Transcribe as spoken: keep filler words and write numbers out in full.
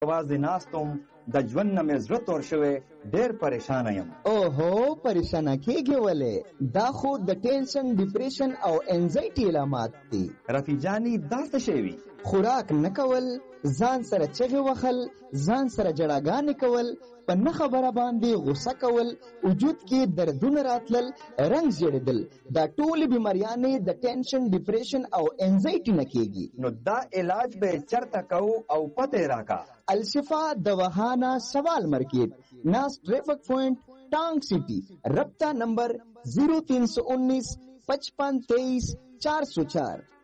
یوازې ناستم د ژوند نه مې زړه تور شوی، ډېر پریشانه یم. اوهو پریشانه کېږې ولې؟ دا خو د ټینشن، ډیپریشن او انزایټي علامات دي. رفیع جانې دا څه شی وي؟ خوراک نه کول، ځان سره چغې وهل، ځان سره جړاګانې کول، په نه خبره باندې غوسه کول، وجود کې دردونه راتلل، رنګ زیړېدل، دا ټولې بیماریانې د ټینشن، ډیپریشن او انزایټي نه کېږي. نو دا علاج به چرته کوو او پته راکا؟ الشفا دواخانہ سوال مارکیٹ، ناس ٹریفک پوائنٹ، ٹانگ سٹی. رابطہ نمبر زیرو تین سو انیس پچپن تیئیس چار سو چار.